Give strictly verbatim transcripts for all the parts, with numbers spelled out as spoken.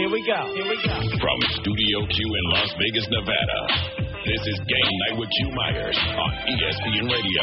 Here we go. Here we go. From Studio Q in Las Vegas, Nevada, this is Game Night with Q Myers on E S P N Radio.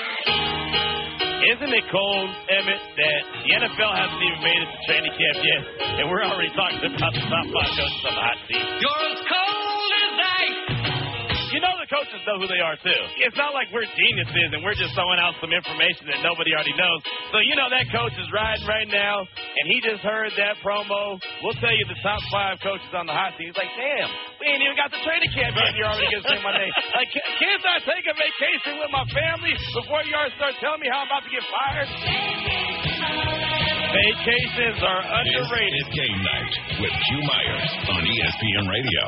Isn't it cold, Emmett, that the N F L hasn't even made it to training camp yet, and we're already talking about the top five coaches on the hot seat? You're as cold as ice. You know the coaches know who they are, too. It's not like we're geniuses and we're just throwing out some information that nobody already knows. So you know that coach is riding right now, and he just heard that promo. We'll tell you the top five coaches on the hot seat. He's like, damn, we ain't even got the training camp yet, and you're already going to say my name. Like, can't I take a vacation with my family before you already start telling me how I'm about to get fired? Vacations are underrated. This is Game Night with Q Myers on E S P N Radio.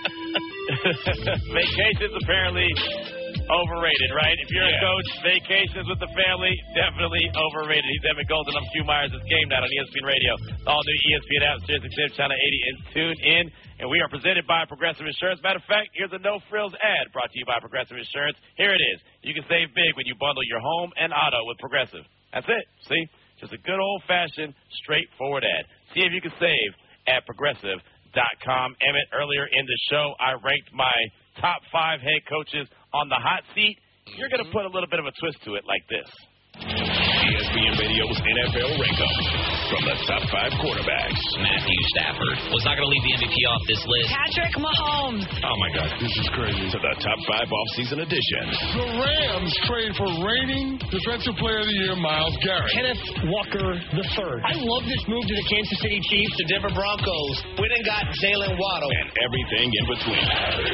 Vacations apparently overrated, right? If you're yeah. a coach, vacations with the family, definitely overrated. He's Evan Golden. I'm Q Myers. It's Game Night on E S P N Radio. All new E S P N app, Sirius X M Channel eighty, and tune in. And we are presented by Progressive Insurance. Matter of fact, here's a no-frills ad brought to you by Progressive Insurance. Here it is. You can save big when you bundle your home and auto with Progressive. That's it. See? Just a good old-fashioned, straightforward ad. See if you can save at Progressive dot com. Emmett, earlier in the show, I ranked my top five head coaches on the hot seat. You're going to put a little bit of a twist to it like this. E S P N Radio's N F L Rankup from the top five quarterbacks. Matthew Stafford was not going to leave the M V P off this list. Patrick Mahomes. Oh, my God, this is crazy. To the top five offseason edition. The Rams trade for reigning Defensive Player of the Year, Myles Garrett. Kenneth Walker the third. I love this move to the Kansas City Chiefs. The Denver Broncos went and got Jalen Waddle. And everything in between.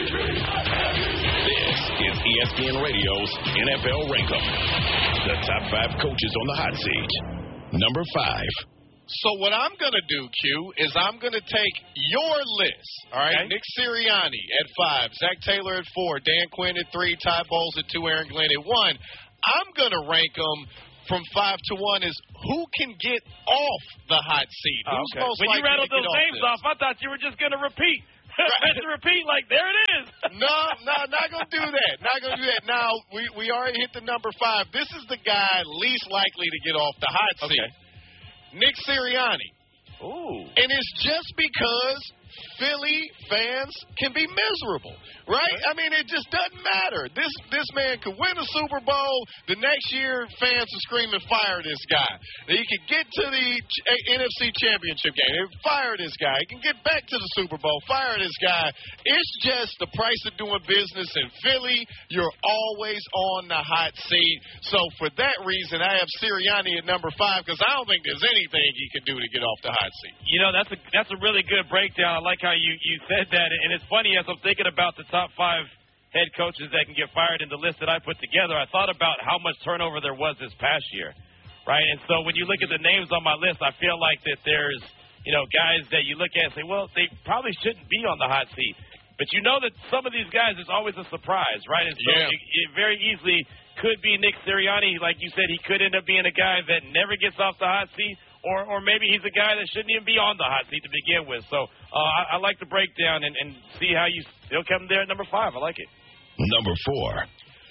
This is E S P N Radio's N F L Rankup. The top five coaches on the hot seat. Number five. So what I'm going to do, Q, is I'm going to take your list, all right? Okay. Nick Sirianni at five, Zach Taylor at four, Dan Quinn at three, Ty Bowles at two, Aaron Glenn at one. I'm going to rank them from five to one is who can get off the hot seat. Oh, Who's okay. most When you likely rattled to get those off names this? off, I thought you were just going to repeat. Right. to repeat, like, there it is. No, no, not going to do that. Not going to do that. Now, we, we already hit the number five. This is the guy least likely to get off the hot seat. Okay. Nick Sirianni. Ooh. And it's just because Philly fans can be miserable, right? I mean, it just doesn't matter. This this man could win a Super Bowl. The next year, fans are screaming, fire this guy. He could get to the N F C Championship game. Fire this guy. He can get back to the Super Bowl. Fire this guy. It's just the price of doing business in Philly. You're always on the hot seat. So for that reason, I have Sirianni at number five because I don't think there's anything he can do to get off the hot seat. You know, that's a that's a really good breakdown. I like how you, you said that. And it's funny, as I'm thinking about the top five head coaches that can get fired in the list that I put together, I thought about how much turnover there was this past year, right? And so when you look at the names on my list, I feel like that there's, you know, guys that you look at and say, well, they probably shouldn't be on the hot seat. But you know that some of these guys, it's always a surprise, right? And so Yeah. it, it very easily could be Nick Sirianni. Like you said, he could end up being a guy that never gets off the hot seat. Or, or maybe he's a guy that shouldn't even be on the hot seat to begin with. So uh, I, I like the breakdown and, and see how you still come there at number five. I like it. Number four.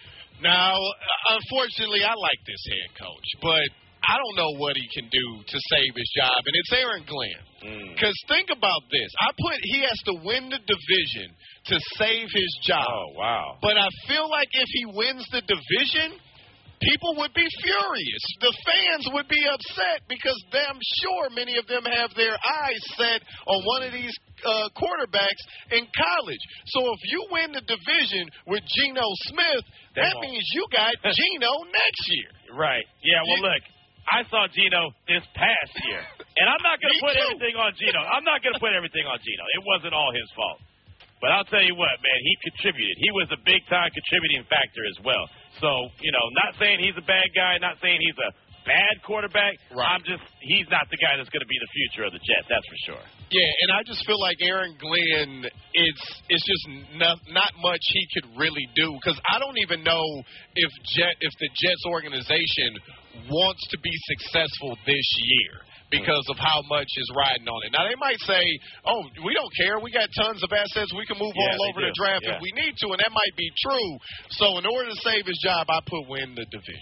Now, unfortunately, I like this head coach, but I don't know what he can do to save his job, and it's Aaron Glenn. Because mm. think about this. I put he has to win the division to save his job. Oh, wow. But I feel like if he wins the division, people would be furious. The fans would be upset because I'm sure many of them have their eyes set on one of these uh, quarterbacks in college. So if you win the division with Geno Smith, They that won't. means you got Geno next year. Right. Yeah, well, look, I saw Geno this past year. And I'm not going to Me put too. everything on Geno. I'm not going to put everything on Geno. It wasn't all his fault. But I'll tell you what, man, he contributed. He was a big-time contributing factor as well. So, you know, not saying he's a bad guy, not saying he's a bad quarterback. Right. I'm just, he's not the guy that's going to be the future of the Jets, that's for sure. Yeah, and I just feel like Aaron Glenn, it's it's just not, not much he could really do because I don't even know if Jet if the Jets organization wants to be successful this year because of how much is riding on it. Now, they might say, oh, we don't care. We got tons of assets. We can move Yeah, all they over do. the draft Yeah. if we need to, and that might be true. So in order to save his job, I put win the division.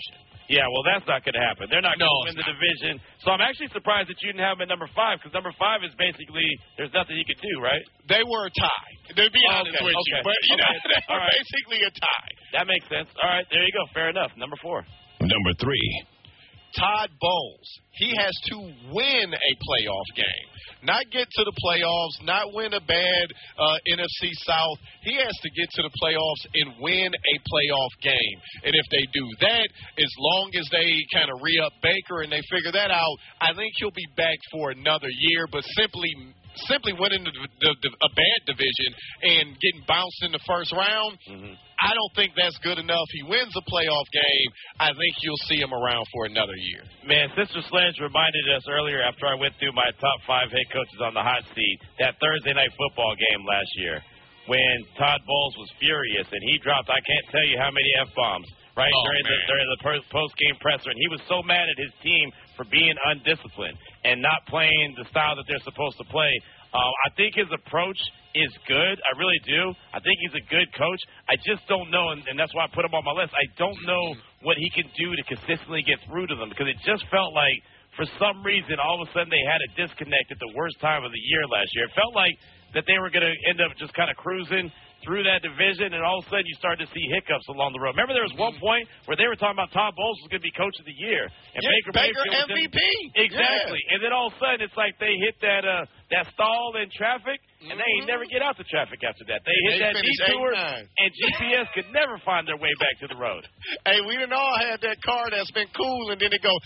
Yeah, well, that's not going to happen. They're not no, going to win the division. So I'm actually surprised that you didn't have him at number five, because number five is basically there's nothing he could do, right? They were a tie. To be honest okay, with okay, you. But, you okay. know, they were right. basically a tie. That makes sense. All right, there you go. Fair enough. Number four. Number three. Todd Bowles. He has to win a playoff game. Not get to the playoffs, not win a bad uh, N F C South. He has to get to the playoffs and win a playoff game. And if they do that, as long as they kind of re-up Baker and they figure that out, I think he'll be back for another year. But simply simply winning the, the, the, a bad division and getting bounced in the first round, mm-hmm. I don't think that's good enough. He wins a playoff game. I think you'll see him around for another year. Man, Sister Sledge reminded us earlier after I went through my top five head coaches on the hot seat, that Thursday night football game last year when Todd Bowles was furious and he dropped, I can't tell you how many F-bombs, right, oh, during, the, during the post-game presser. And he was so mad at his team for being undisciplined and not playing the style that they're supposed to play. Uh, I think his approach is good. I really do. I think he's a good coach. I just don't know, and, and that's why I put him on my list. I don't know what he can do to consistently get through to them, because it just felt like for some reason all of a sudden they had a disconnect at the worst time of the year last year. It felt like that they were going to end up just kind of cruising through that division, and all of a sudden you started to see hiccups along the road. Remember there was one point where they were talking about Todd Bowles was going to be coach of the year. And yeah, Baker, Baker Mayfield M V P. Exactly. Yeah. And then all of a sudden it's like they hit that uh, that stall in traffic, and they ain't never get out the traffic after that. They hit they that detour, and G P S could never find their way back to the road. Hey, we done all had that car that's been cool, and then it go...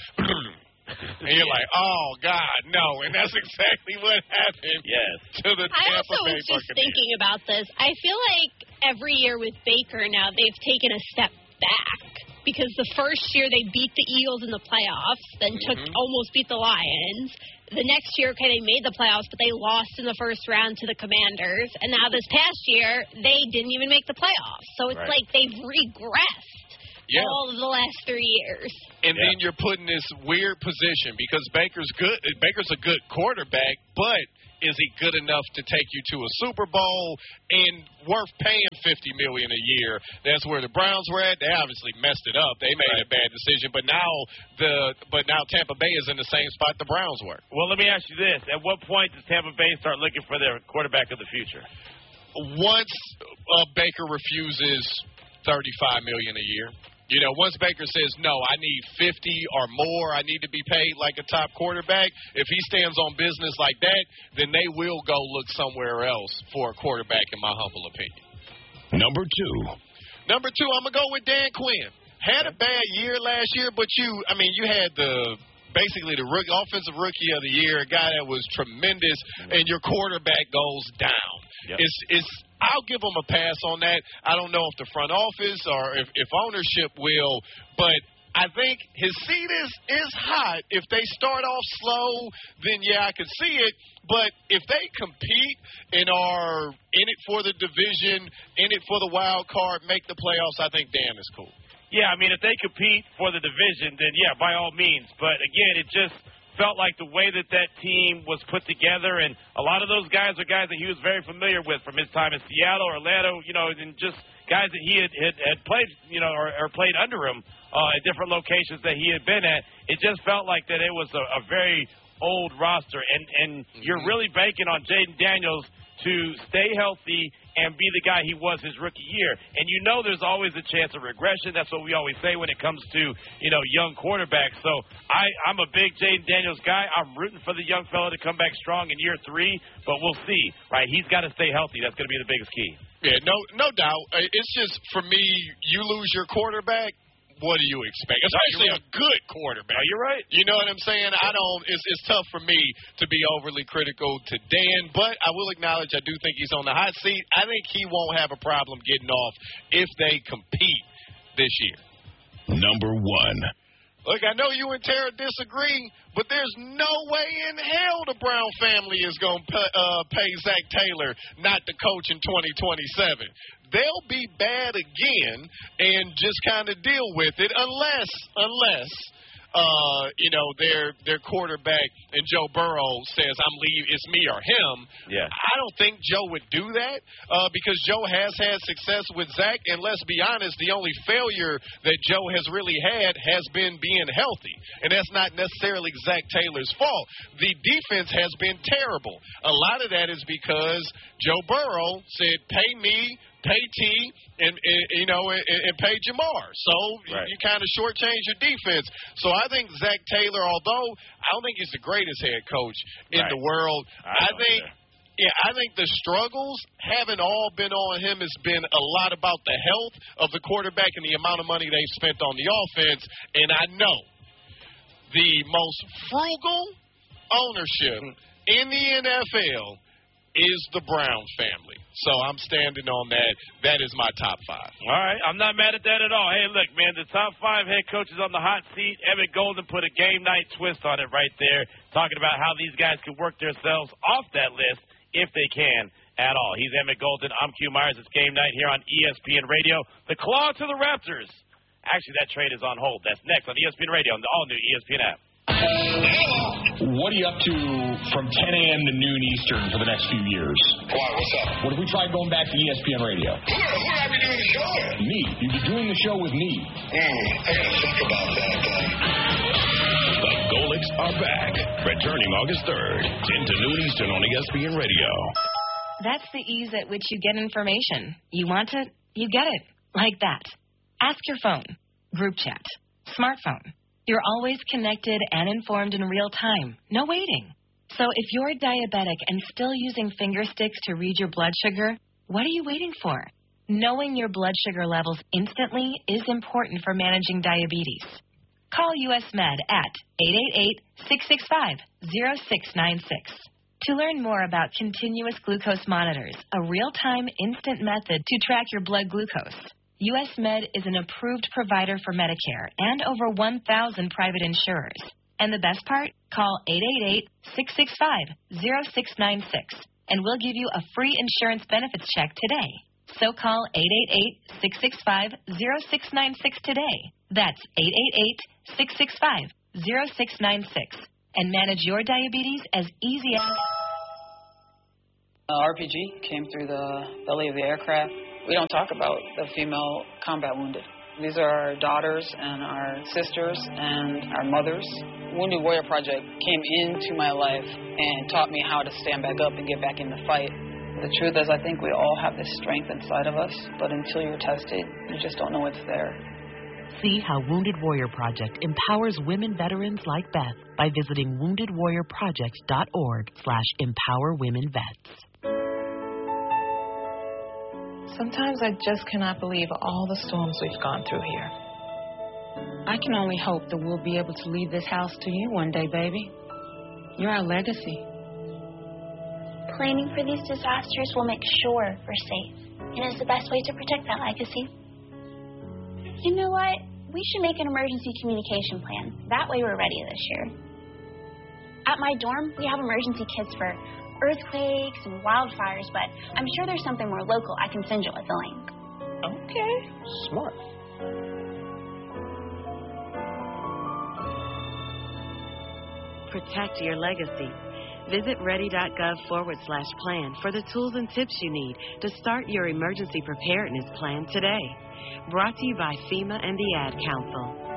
And you're like, oh, God, no. And that's exactly what happened yes. to the Tampa I also Bay was just Buccaneers. thinking about this. I feel like every year with Baker now they've taken a step back. Because the first year they beat the Eagles in the playoffs, then took mm-hmm. almost beat the Lions. The next year, okay, they made the playoffs, but they lost in the first round to the Commanders. And now this past year, they didn't even make the playoffs. So it's right. like they've regressed. Yeah. All of the last three years. And yeah. then you're put in this weird position because Baker's good. Baker's a good quarterback, but is he good enough to take you to a Super Bowl and worth paying fifty million dollars a year? That's where the Browns were at. They obviously messed it up. They made right. a bad decision, but now the but now Tampa Bay is in the same spot the Browns were. Well, let me ask you this: at what point does Tampa Bay start looking for their quarterback of the future? Once uh, Baker refuses thirty-five million dollars a year. You know, once Baker says, no, I need fifty or more, I need to be paid like a top quarterback, if he stands on business like that, then they will go look somewhere else for a quarterback, in my humble opinion. Number two. Number two, I'm going to go with Dan Quinn. Had a bad year last year, but you, I mean, you had the basically the rookie, offensive rookie of the year, a guy that was tremendous, and your quarterback goes down. Yep. It's it's. I'll give them a pass on that. I don't know if the front office or if, if ownership will, but I think his seat is, is hot. If they start off slow, then, yeah, I can see it. But if they compete and are in it for the division, in it for the wild card, make the playoffs, I think Dan is cool. Yeah, I mean, if they compete for the division, then, yeah, by all means. But, again, it just – felt like the way that that team was put together, and a lot of those guys are guys that he was very familiar with from his time in Seattle, Orlando, you know, and just guys that he had, had, had played, you know, or, or played under him uh, at different locations that he had been at. It just felt like that it was a, a very old roster, and, and mm-hmm. you're really banking on Jaden Daniels to stay healthy and be the guy he was his rookie year. And you know there's always a chance of regression. That's what we always say when it comes to, you know, young quarterbacks. So I, I'm a big Jaden Daniels guy. I'm rooting for the young fella to come back strong in year three, but we'll see, right? He's got to stay healthy. That's going to be the biggest key. Yeah, no, no doubt. It's just, for me, you lose your quarterback, what do you expect? Especially no, right. a good quarterback. No, you're right. You know what I'm saying? I don't. It's, it's tough for me to be overly critical to Dan, but I will acknowledge I do think he's on the hot seat. I think he won't have a problem getting off if they compete this year. Number one. Look, I know you and Tara disagree, but there's no way in hell the Brown family is going to pay, uh, pay Zach Taylor not to coach in twenty twenty-seven. They'll be bad again and just kind of deal with it unless, unless uh, you know, their their quarterback and Joe Burrow says, I'm leave, it's me or him. Yeah. I don't think Joe would do that uh, because Joe has had success with Zach, and let's be honest, the only failure that Joe has really had has been being healthy, and that's not necessarily Zach Taylor's fault. The defense has been terrible. A lot of that is because Joe Burrow said, pay me, pay T, and, and you know, and, and pay Jamar. So right. you, you kind of shortchange your defense. So I think Zach Taylor, although I don't think he's the greatest head coach in right. the world, I, I think – yeah, I think the struggles haven't all been on him. It's been a lot about the health of the quarterback and the amount of money they've spent on the offense. And I know the most frugal ownership in the N F L is the Brown family. So I'm standing on that. That is my top five. All right. I'm not mad at that at all. Hey, look, man, the top five head coaches on the hot seat. Emmett Golden put a game night twist on it right there, talking about how these guys can work themselves off that list if they can at all. He's Emmett Golden. I'm Q Myers. It's game night here on E S P N Radio. The claw to the Raptors. Actually, that trade is on hold. That's next on E S P N Radio on the all-new E S P N app. What are you up to from ten a.m. to noon Eastern for the next few years? Why? What's up? What if we tried going back to E S P N Radio? Who, who would I be doing the show with? Me. You'd be doing the show with me. Hmm, I gotta think about that then. The Golics are back, returning August third, ten to noon Eastern on E S P N Radio. That's the ease at which you get information. You want it, you get it. Like that. Ask your phone. Group chat. Smartphone. You're always connected and informed in real time. No waiting. So if you're diabetic and still using finger sticks to read your blood sugar, what are you waiting for? Knowing your blood sugar levels instantly is important for managing diabetes. Call U S Med at eight eight eight, six six five, zero six nine six. To learn more about continuous glucose monitors, a real-time instant method to track your blood glucose, U S Med is an approved provider for Medicare and over one thousand private insurers. And the best part? Call eight eight eight, six six five, zero six nine six and we'll give you a free insurance benefits check today. So call eight eight eight, six six five, zero six nine six today. That's eight eight eight, six six five, zero six nine six and manage your diabetes as easy as... Uh, R P G came through the belly of the aircraft. We don't talk about the female combat wounded. These are our daughters and our sisters and our mothers. Wounded Warrior Project came into my life and taught me how to stand back up and get back in the fight. The truth is, I think we all have this strength inside of us, but until you're tested, you just don't know it's there. See how Wounded Warrior Project empowers women veterans like Beth by visiting wounded warrior project dot org slash empower women vets. Sometimes I just cannot believe all the storms we've gone through here. I can only hope that we'll be able to leave this house to you one day, baby. You're our legacy. Planning for these disasters will make sure we're safe, and is the best way to protect that legacy. You know what? We should make an emergency communication plan. That way we're ready this year. At my dorm, we have emergency kits for earthquakes and wildfires, but I'm sure there's something more local I can send you with the link. Okay. Smart. Protect your legacy. Visit ready.gov forward slash plan for the tools and tips you need to start your emergency preparedness plan today. Brought to you by FEMA and the Ad Council.